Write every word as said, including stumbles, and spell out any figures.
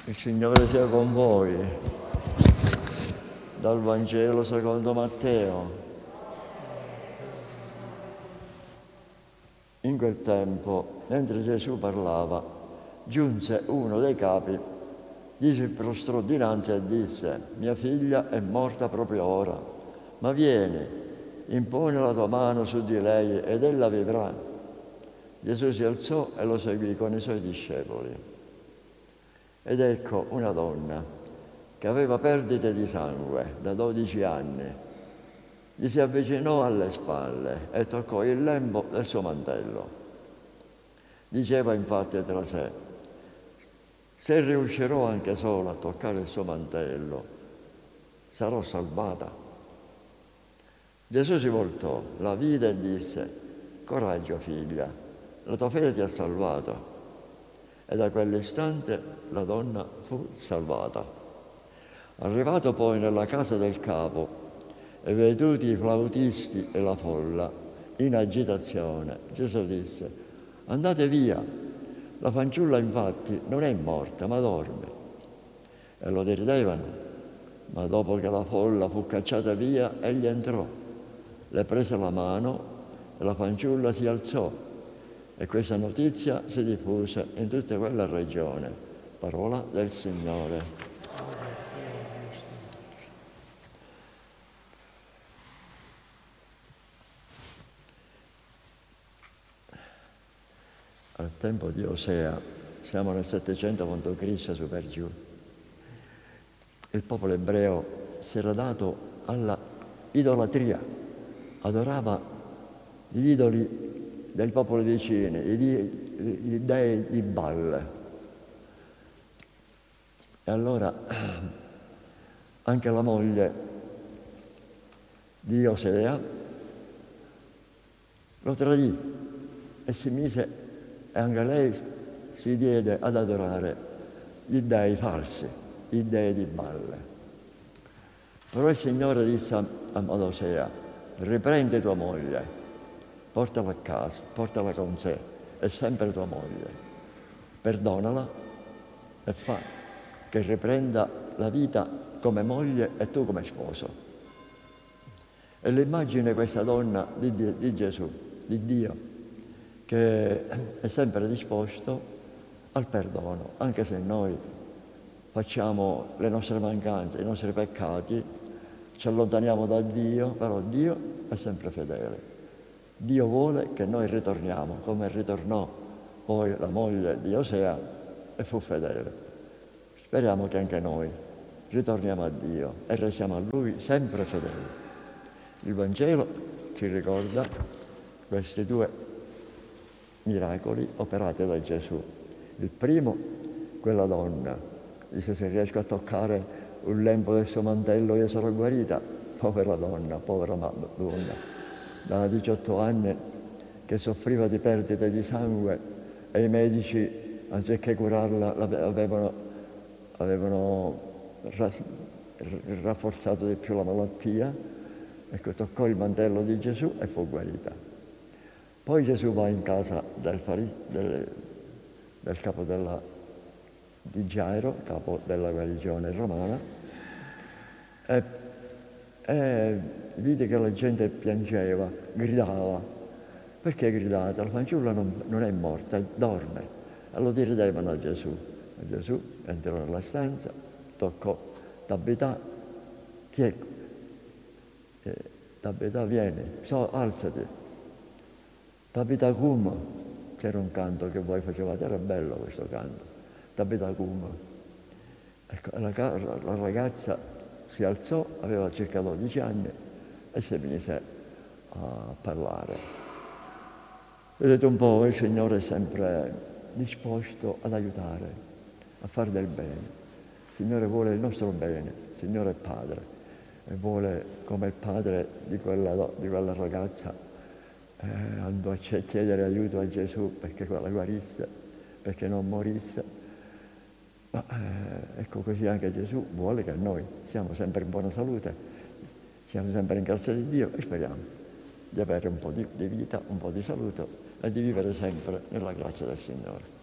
Il Signore sia con voi. Dal Vangelo secondo Matteo. In quel tempo, mentre Gesù parlava, giunse uno dei capi, gli si prostrò dinanzi e disse: «Mia figlia è morta proprio ora, ma vieni, imponi la tua mano su di lei ed ella vivrà». Gesù si alzò e lo seguì con i suoi discepoli. Ed ecco una donna che aveva perdite di sangue da dodici anni. Gli si avvicinò alle spalle e toccò il lembo del suo mantello. Diceva infatti tra sé: «Se riuscirò anche solo a toccare il suo mantello, sarò salvata». Gesù si voltò, la vide e disse: «Coraggio, figlia, la tua fede ti ha salvato». E da quell'istante la donna fu salvata. Arrivato poi nella casa del capo e veduti i flautisti e la folla in agitazione, Gesù disse: «Andate via, la fanciulla infatti non è morta ma dorme». E lo deridevano, ma dopo che la folla fu cacciata via, egli entrò, le prese la mano e la fanciulla si alzò. E questa notizia si diffuse in tutta quella regione. Parola del Signore. Al tempo di Osea, siamo nel settecento quattro Cristo su per giù, il popolo ebreo si era dato alla idolatria, adorava gli idoli dei popoli vicini, gli dei di Baal. E allora anche la moglie di Osea lo tradì e si mise, e anche lei si diede ad adorare gli dei falsi, gli dei di Baal. Però il Signore disse ad Osea: «Riprendi tua moglie, portala a casa, portala con sé, è sempre tua moglie, perdonala e fa che riprenda la vita come moglie e tu come sposo». E l'immagine questa donna di, di, di Gesù, di Dio, che è sempre disposto al perdono, anche se noi facciamo le nostre mancanze, i nostri peccati, ci allontaniamo da Dio, però Dio è sempre fedele. Dio vuole che noi ritorniamo, come ritornò poi la moglie di Osea e fu fedele. Speriamo che anche noi ritorniamo a Dio e restiamo a Lui sempre fedeli. Il Vangelo ci ricorda questi due miracoli operati da Gesù. Il primo, quella donna, dice: «Se riesco a toccare un lembo del suo mantello io sarò guarita». Povera donna, povera donna, da diciotto anni che soffriva di perdite di sangue e i medici, anziché curarla, avevano, avevano rafforzato di più la malattia. Ecco, toccò il mantello di Gesù e fu guarita. Poi Gesù va in casa del, faris- del, del capo della, di Gairo, capo della guarigione romana, e, e vide che la gente piangeva, gridava. Perché gridate? La fanciulla non, non è morta, dorme. E lo deridevano a Gesù. E Gesù entrò nella stanza, toccò Tabità, chi è? Eh, Tabità, vieni, so, alzati. Tabità cum, c'era un canto che voi facevate, era bello questo canto. Tabità cum. Ecco, la, la ragazza si alzò, aveva circa dodici anni e si mise a parlare. Vedete un po', il Signore è sempre disposto ad aiutare, a fare del bene. Il Signore vuole il nostro bene, il Signore è Padre e vuole, come il padre di quella, di quella ragazza, eh, andò a chiedere aiuto a Gesù perché la guarisse, perché non morisse. Ma eh, ecco, così anche Gesù vuole che noi siamo sempre in buona salute, siamo sempre in grazia di Dio e speriamo di avere un po' di, di vita, un po' di salute e di vivere sempre nella grazia del Signore.